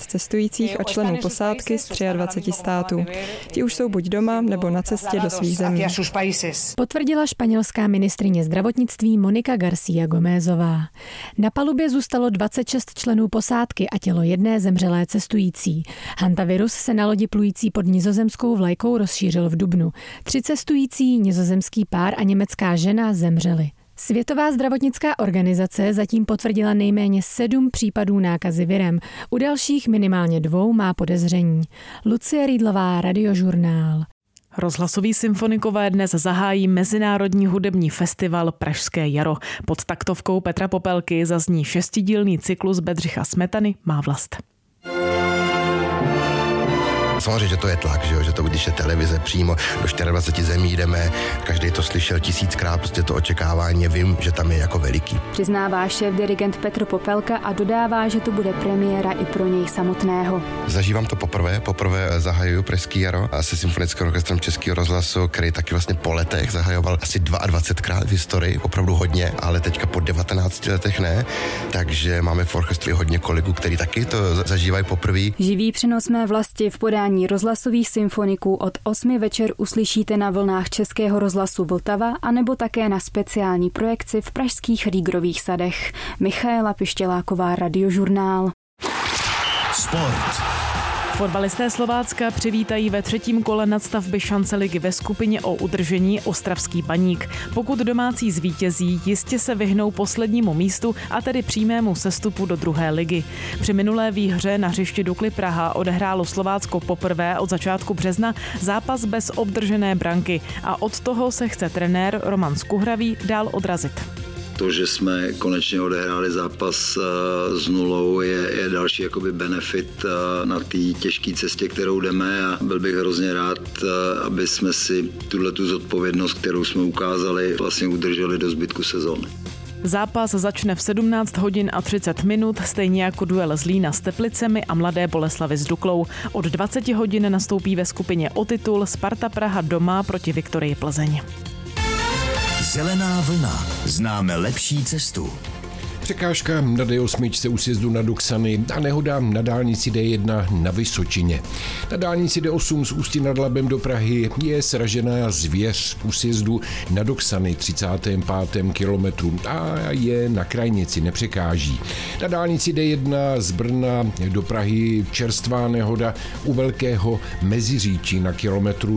cestujících a členů posádky z 23 států. Ti už jsou buď doma, nebo na cestě do svých zemí. Potvrdila španělská ministryně zdravotnictví Mónica García Gómezová. Na palubě zůstalo 26 členů posádky a tělo jedné zemřelé cestující. Hantavirus se na lodi plující pod nizozemskou vlajkou rozšířil v dubnu. 3 cestující, nizozemský pár a německá žena zemřeli. Světová zdravotnická organizace zatím potvrdila nejméně 7 případů nákazy virem. U dalších minimálně 2 má podezření. Lucie Rýdlová, Radiožurnál. Rozhlasoví symfonikové dnes zahájí Mezinárodní hudební festival Pražské jaro. Pod taktovkou Petra Popelky zazní 6dílný cyklus Bedřicha Smetany Má vlast. Samozřejmě, že to je tlak, že to když je televize přímo do 24 zemí jdeme, každý to slyšel 1000krát, prostě to očekávání, vím, že tam je jako veliký. Přiznává šéf-dirigent Petr Popelka a dodává, že to bude premiéra i pro něj samotného. Zažívám to poprvé zahajuju Pražský jaro a se symfonickým orchestrem Českého rozhlasu, který taky vlastně po letech zahajoval asi 22krát v historii, opravdu hodně, ale teďka po 19 letech ne, takže máme v orchestru hodně kolegů, který taky to zažívají poprvé. Živý přenos Mé vlasti v podání rozhlasových symfoniků od 8 večer uslyšíte na vlnách Českého rozhlasu Vltava anebo také na speciální projekci v pražských Rýgrových sadech. Michaela Pištěláková, Radiožurnál. Sport. Fotbalisté Slovácka přivítají ve 3. kole nadstavby šance ligy ve skupině o udržení Ostravský Baník. Pokud domácí zvítězí, jistě se vyhnou poslednímu místu a tedy přímému sestupu do 2. ligy. Při minulé výhře na hřišti Dukly Praha odehrálo Slovácko poprvé od začátku března zápas bez obdržené branky a od toho se chce trenér Roman Skuhravý dál odrazit. To, že jsme konečně odehráli zápas s nulou, je další jakoby benefit na té těžké cestě, kterou jdeme a byl bych hrozně rád, aby jsme si tuhletu zodpovědnost, kterou jsme ukázali, vlastně udrželi do zbytku sezóny. Zápas začne v 17 hodin a 30 minut, stejně jako duel Zlína s Teplicemi a Mladé Boleslavi s Duklou. Od 20 hodin nastoupí ve skupině o titul Sparta Praha doma proti Viktorii Plzeň. Zelená vlna. Známe lepší cestu. Překážka na D8 u sjezdu na Duksany a nehoda na dálnici D1 na Vysočině. Na dálnici D8 z Ústí nad Labem do Prahy je sražená zvěř u sjezdu na Duksany 35. kilometru a je na krajnici, nepřekáží. Na dálnici D1 z Brna do Prahy čerstvá nehoda u Velkého Meziříčí na kilometru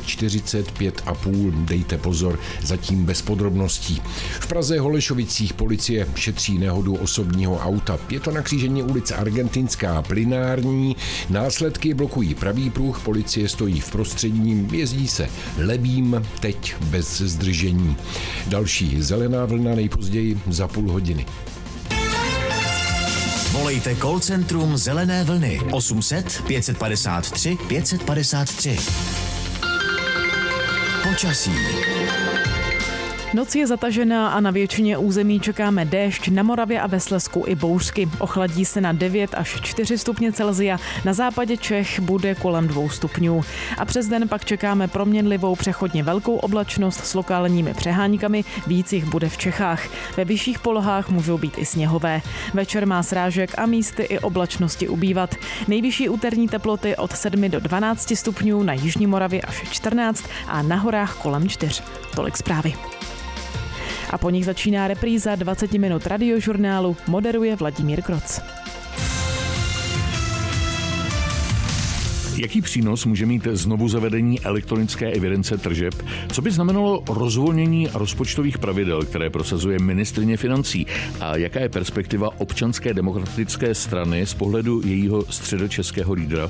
145,5. Dejte pozor, zatím bez podrobností. V Praze Holešovicích policie šetří nehodu osobního auta. Je to na křížení ulic Argentinská Plynární. Následky blokují pravý pruh, policie stojí v prostředním, jezdí se levým, teď bez zdržení. Další zelená vlna nejpozději za půl hodiny. Volejte call centrum Zelené vlny 800 553 553. Počasí. Noc je zatažená a na většině území čekáme déšť, na Moravě a ve Slezsku i bouřky. Ochladí se na 9 až 4 stupně Celsia, na západě Čech bude kolem 2 stupňů. A přes den pak čekáme proměnlivou přechodně velkou oblačnost s lokálními přeháňkami, víc jich bude v Čechách. Ve vyšších polohách můžou být i sněhové. Večer má srážek a místy i oblačnosti ubývat. Nejvyšší úterní teploty od 7 do 12 stupňů, na jižní Moravě až 14 a na horách kolem 4. Tolik zprávy. A po nich začíná repríza 20 minut Radiožurnálu, moderuje Vladimír Kroc. Jaký přínos může mít znovu zavedení elektronické evidence tržeb? Co by znamenalo rozvolnění rozpočtových pravidel, které prosazuje ministryně financí? A jaká je perspektiva Občanské demokratické strany z pohledu jejího středočeského lídra?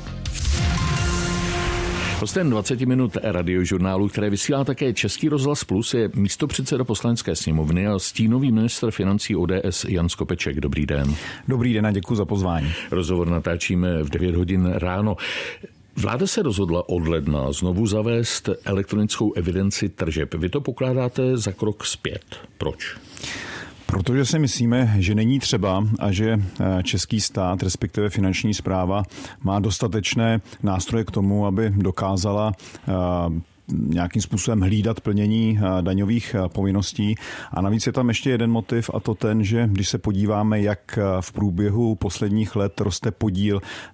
Hostem 20 minut Radiožurnálu, které vysílá také Český rozhlas Plus, je místopředseda Poslanecké sněmovny a stínový ministr financí ODS Jan Skopeček. Dobrý den. Dobrý den a děkuji za pozvání. Rozhovor natáčíme v 9 hodin ráno. Vláda se rozhodla od ledna znovu zavést elektronickou evidenci tržeb. Vy to pokládáte za krok zpět. Proč? Protože si myslíme, že není třeba a že český stát, respektive finanční správa, má dostatečné nástroje k tomu, aby dokázala nějakým způsobem hlídat plnění daňových povinností. A navíc je tam ještě jeden motiv, a to ten, že když se podíváme, jak v průběhu posledních let roste podíl